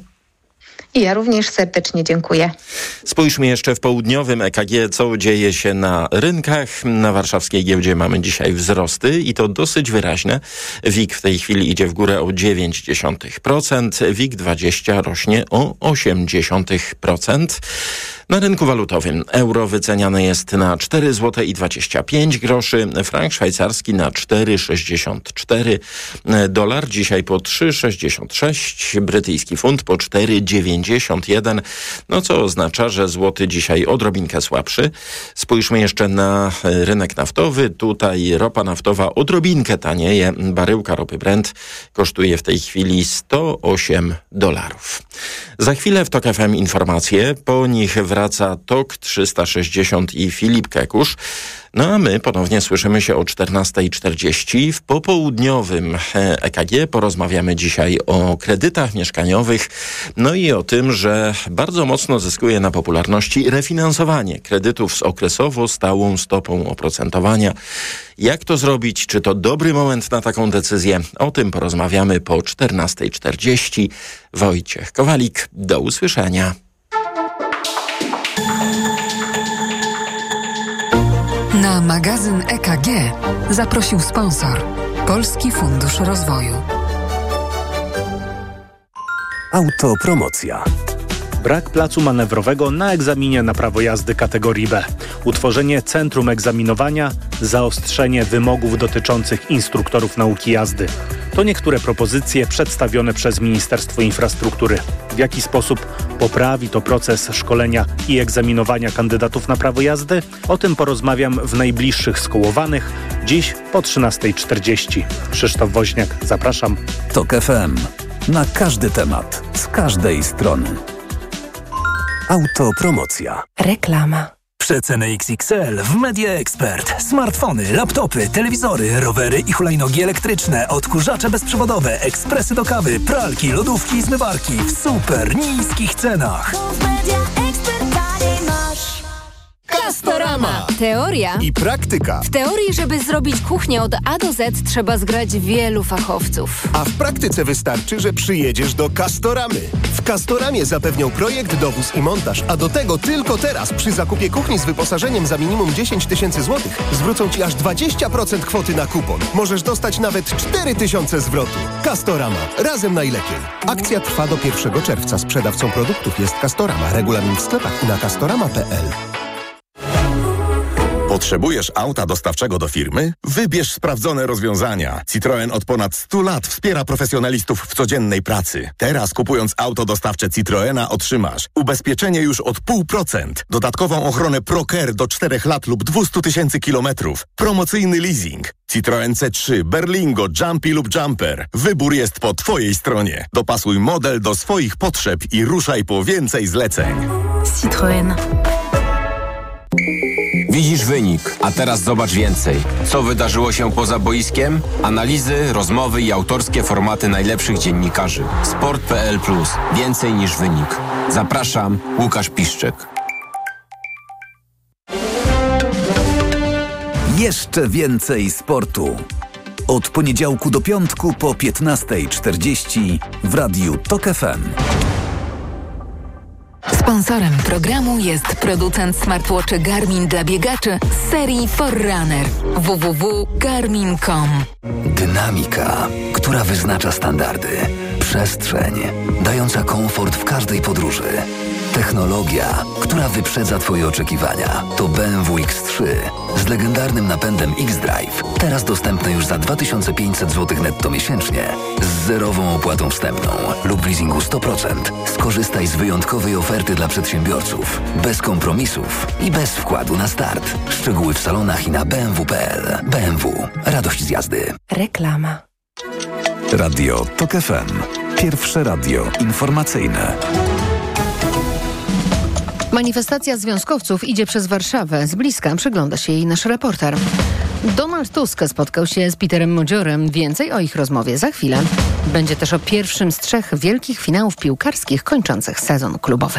I ja również serdecznie dziękuję. Spójrzmy jeszcze w południowym E K G, co dzieje się na rynkach. Na warszawskiej giełdzie mamy dzisiaj wzrosty i to dosyć wyraźne. W I K w tej chwili idzie w górę o dziewięć dziesiątych procent, W I K dwadzieścia rośnie o osiem dziesiątych procent. Na rynku walutowym euro wyceniane jest na cztery złote i dwadzieścia pięć groszy, frank szwajcarski na cztery sześćdziesiąt cztery, dolar dzisiaj po trzy sześćdziesiąt sześć, brytyjski funt po cztery dziewięćdziesiąt jeden, no co oznacza, że złoty dzisiaj odrobinkę słabszy. Spójrzmy jeszcze na rynek naftowy. Tutaj ropa naftowa odrobinkę tanieje. Baryłka ropy Brent kosztuje w tej chwili sto osiem dolarów. Za chwilę w TOK F M informacje, po nich wraca TOK trzysta sześćdziesiąt i Filip Kekusz. No a my ponownie słyszymy się o czternasta czterdzieści. W popołudniowym E K G porozmawiamy dzisiaj o kredytach mieszkaniowych, no i o tym, że bardzo mocno zyskuje na popularności refinansowanie kredytów z okresowo stałą stopą oprocentowania. Jak to zrobić? Czy to dobry moment na taką decyzję? O tym porozmawiamy po czternasta czterdzieści. Wojciech Kowalik, do usłyszenia. Na magazyn E K G zaprosił sponsor Polski Fundusz Rozwoju. Autopromocja. Brak placu manewrowego na egzaminie na prawo jazdy kategorii B. Utworzenie centrum egzaminowania, zaostrzenie wymogów dotyczących instruktorów nauki jazdy. To niektóre propozycje przedstawione przez Ministerstwo Infrastruktury. W jaki sposób poprawi to proces szkolenia i egzaminowania kandydatów na prawo jazdy? O tym porozmawiam w najbliższych Skołowanych, dziś po trzynastej czterdzieści. Krzysztof Woźniak, zapraszam. TOK F M. Na każdy temat, z każdej strony. Autopromocja. Reklama. Przeceny X X L w Media Expert. Smartfony, laptopy, telewizory, rowery i hulajnogi elektryczne, odkurzacze bezprzewodowe, ekspresy do kawy, pralki, lodówki i zmywarki w super niskich cenach. Castorama. Teoria i praktyka. W teorii, żeby zrobić kuchnię od A do Z, trzeba zgrać wielu fachowców. A w praktyce wystarczy, że przyjedziesz do Castoramy. W Castoramie zapewnią projekt, dowóz i montaż, a do tego tylko teraz przy zakupie kuchni z wyposażeniem za minimum dziesięć tysięcy złotych zwrócą Ci aż dwadzieścia procent kwoty na kupon. Możesz dostać nawet cztery tysiące zwrotu. Castorama. Razem najlepiej. Akcja trwa do pierwszego czerwca. Sprzedawcą produktów jest Castorama. Regulamin w sklepach i na castorama kropka p l. Potrzebujesz auta dostawczego do firmy? Wybierz sprawdzone rozwiązania. Citroen od ponad stu lat wspiera profesjonalistów w codziennej pracy. Teraz kupując auto dostawcze Citroena otrzymasz ubezpieczenie już od pół procent, dodatkową ochronę ProCare do czterech lat lub dwieście tysięcy kilometrów, promocyjny leasing. Citroen C trzy, Berlingo, Jumpy lub Jumper. Wybór jest po Twojej stronie. Dopasuj model do swoich potrzeb i ruszaj po więcej zleceń. Citroen. Widzisz wynik, a teraz zobacz więcej. Co wydarzyło się poza boiskiem? Analizy, rozmowy i autorskie formaty najlepszych dziennikarzy. sport kropka p l plus. Więcej niż wynik. Zapraszam, Łukasz Piszczek. Jeszcze więcej sportu. Od poniedziałku do piątku po piętnastej czterdzieści w Radiu TOK F M. Sponsorem programu jest producent smartwatchy Garmin dla biegaczy z serii Forerunner. w w w kropka garmin kropka com. Dynamika, która wyznacza standardy. Przestrzeń, dająca komfort w każdej podróży. Technologia, która wyprzedza Twoje oczekiwania. To B M W X trzy z legendarnym napędem X-Drive. Teraz dostępne już za dwa tysiące pięćset złotych netto miesięcznie z zerową opłatą wstępną lub w leasingu sto procent. Skorzystaj z wyjątkowej oferty dla przedsiębiorców. Bez kompromisów i bez wkładu na start. Szczegóły w salonach i na b m w kropka p l. B M W. Radość z jazdy. Reklama. Radio TOK F M. Pierwsze radio informacyjne. Manifestacja związkowców idzie przez Warszawę. Z bliska przygląda się jej nasz reporter. Donald Tusk spotkał się z Peterem Modziorem. Więcej o ich rozmowie za chwilę. Będzie też o pierwszym z trzech wielkich finałów piłkarskich kończących sezon klubowy.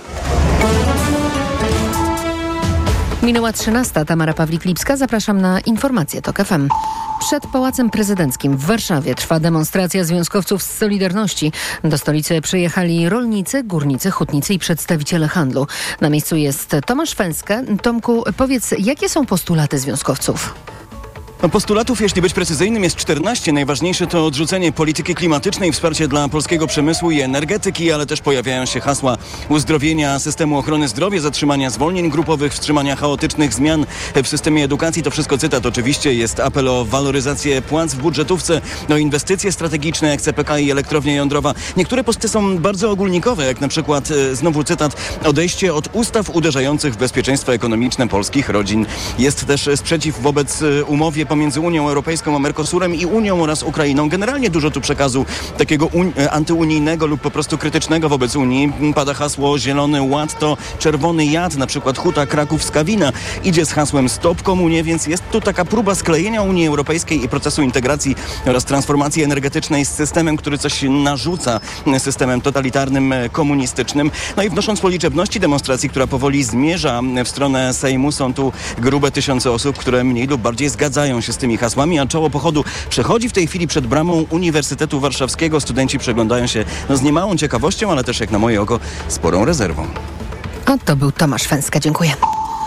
Minęła trzynasta. Tamara Pawlik-Lipska. Zapraszam na informacje TOK F M. Przed Pałacem Prezydenckim w Warszawie trwa demonstracja związkowców z Solidarności. Do stolicy przyjechali rolnicy, górnicy, hutnicy i przedstawiciele handlu. Na miejscu jest Tomasz Fęskę. Tomku, powiedz, jakie są postulaty związkowców? No, postulatów, jeśli być precyzyjnym, jest czternaście. Najważniejsze to odrzucenie polityki klimatycznej, wsparcie dla polskiego przemysłu i energetyki, ale też pojawiają się hasła uzdrowienia systemu ochrony zdrowia, zatrzymania zwolnień grupowych, wstrzymania chaotycznych zmian w systemie edukacji. To wszystko cytat oczywiście. Jest apel o waloryzację płac w budżetówce, no inwestycje strategiczne jak C P K i elektrownia jądrowa. Niektóre posty są bardzo ogólnikowe, jak na przykład, znowu cytat, odejście od ustaw uderzających w bezpieczeństwo ekonomiczne polskich rodzin. Jest też sprzeciw wobec umowy pomiędzy Unią Europejską a Mercosurem i Unią oraz Ukrainą. Generalnie dużo tu przekazu takiego un- antyunijnego lub po prostu krytycznego wobec Unii. Pada hasło Zielony Ład to czerwony jad, na przykład Huta Kraków-Skawina idzie z hasłem Stop Komunie, więc jest tu taka próba sklejenia Unii Europejskiej i procesu integracji oraz transformacji energetycznej z systemem, który coś narzuca, systemem totalitarnym, komunistycznym. No i wnosząc po liczebności demonstracji, która powoli zmierza w stronę Sejmu, są tu grube tysiące osób, które mniej lub bardziej zgadzają się z tymi hasłami, a czoło pochodu przechodzi w tej chwili przed bramą Uniwersytetu Warszawskiego. Studenci przeglądają się no, z niemałą ciekawością, ale też jak na moje oko sporą rezerwą. A to był Tomasz Fęska, dziękuję.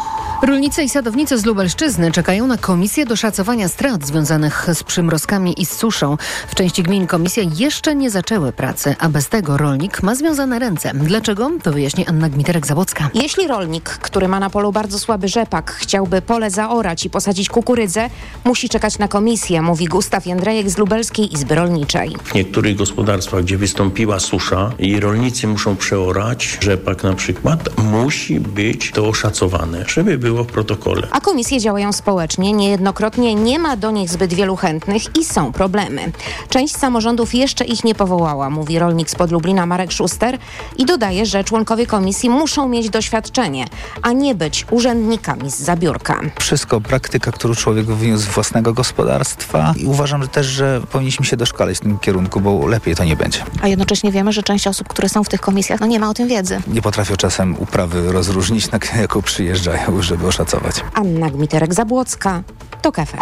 Rolnicy i sadownicy z Lubelszczyzny czekają na komisję do szacowania strat związanych z przymrozkami i z suszą. W części gmin komisje jeszcze nie zaczęły pracy, a bez tego rolnik ma związane ręce. Dlaczego? To wyjaśni Anna Gmiterek-Zabłocka. Jeśli rolnik, który ma na polu bardzo słaby rzepak, chciałby pole zaorać i posadzić kukurydzę, musi czekać na komisję, mówi Gustaw Jędrejek z Lubelskiej Izby Rolniczej. W niektórych gospodarstwach, gdzie wystąpiła susza i rolnicy muszą przeorać rzepak na przykład, musi być to oszacowane, żeby było w protokole. A komisje działają społecznie, niejednokrotnie nie ma do nich zbyt wielu chętnych i są problemy. Część samorządów jeszcze ich nie powołała, mówi rolnik spod Lublina Marek Szuster i dodaje, że członkowie komisji muszą mieć doświadczenie, a nie być urzędnikami z zabiórka. Wszystko praktyka, którą człowiek wyniósł z własnego gospodarstwa i uważam też, że powinniśmy się doszkalać w tym kierunku, bo lepiej to nie będzie. A jednocześnie wiemy, że część osób, które są w tych komisjach, no nie ma o tym wiedzy. Nie potrafią czasem uprawy rozróżnić, na jaką przyjeżdżają, żeby oszacować. Anna Gmiterek-Zabłocka, TOK F M.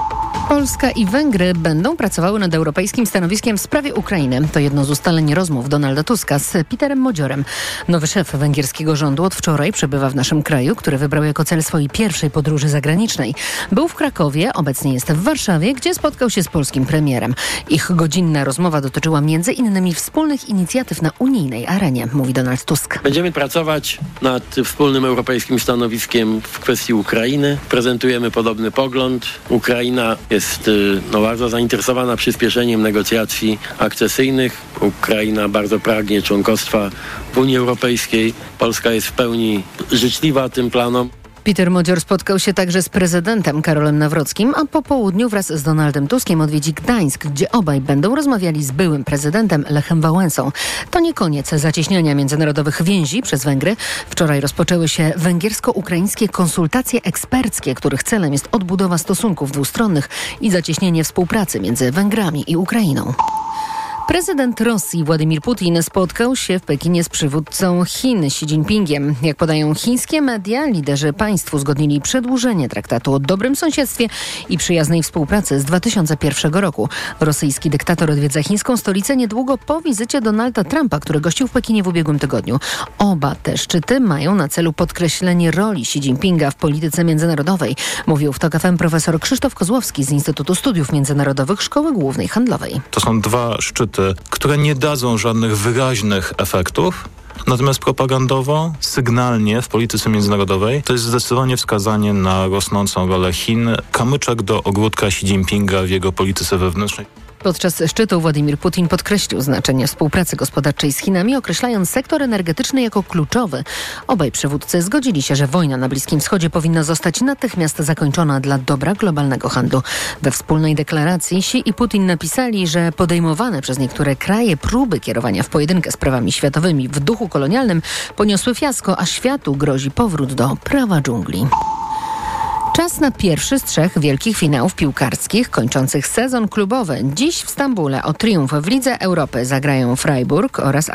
Polska i Węgry będą pracowały nad europejskim stanowiskiem w sprawie Ukrainy. To jedno z ustaleń rozmów Donalda Tuska z Peterem Modziorem. Nowy szef węgierskiego rządu od wczoraj przebywa w naszym kraju, który wybrał jako cel swojej pierwszej podróży zagranicznej. Był w Krakowie, obecnie jest w Warszawie, gdzie spotkał się z polskim premierem. Ich godzinna rozmowa dotyczyła między innymi wspólnych inicjatyw na unijnej arenie, mówi Donald Tusk. Będziemy pracować nad wspólnym europejskim stanowiskiem w kwestii Ukrainy. Prezentujemy podobny pogląd. Ukraina jest no, bardzo zainteresowana przyspieszeniem negocjacji akcesyjnych. Ukraina bardzo pragnie członkostwa w Unii Europejskiej. Polska jest w pełni życzliwa tym planom. Peter Modzior spotkał się także z prezydentem Karolem Nawrockim, a po południu wraz z Donaldem Tuskiem odwiedzi Gdańsk, gdzie obaj będą rozmawiali z byłym prezydentem Lechem Wałęsą. To nie koniec zacieśniania międzynarodowych więzi przez Węgry. Wczoraj rozpoczęły się węgiersko-ukraińskie konsultacje eksperckie, których celem jest odbudowa stosunków dwustronnych i zacieśnienie współpracy między Węgrami i Ukrainą. Prezydent Rosji Władimir Putin spotkał się w Pekinie z przywódcą Chin Xi Jinpingiem. Jak podają chińskie media, liderzy państw uzgodnili przedłużenie traktatu o dobrym sąsiedztwie i przyjaznej współpracy z dwa tysiące pierwszego roku. Rosyjski dyktator odwiedza chińską stolicę niedługo po wizycie Donalda Trumpa, który gościł w Pekinie w ubiegłym tygodniu. Oba te szczyty mają na celu podkreślenie roli Xi Jinpinga w polityce międzynarodowej, mówił w TOK F M profesor Krzysztof Kozłowski z Instytutu Studiów Międzynarodowych Szkoły Głównej Handlowej. To są dwa szczyty, które nie dadzą żadnych wyraźnych efektów. Natomiast propagandowo, sygnalnie w polityce międzynarodowej to jest zdecydowanie wskazanie na rosnącą rolę Chin, kamyczek do ogródka Xi Jinpinga w jego polityce wewnętrznej. Podczas szczytu Władimir Putin podkreślił znaczenie współpracy gospodarczej z Chinami, określając sektor energetyczny jako kluczowy. Obaj przywódcy zgodzili się, że wojna na Bliskim Wschodzie powinna zostać natychmiast zakończona dla dobra globalnego handlu. We wspólnej deklaracji Xi i Putin napisali, że podejmowane przez niektóre kraje próby kierowania w pojedynkę sprawami światowymi w duchu kolonialnym poniosły fiasko, a światu grozi powrót do prawa dżungli. Czas na pierwszy z trzech wielkich finałów piłkarskich kończących sezon klubowy. Dziś w Stambule o triumf w Lidze Europy zagrają Freiburg oraz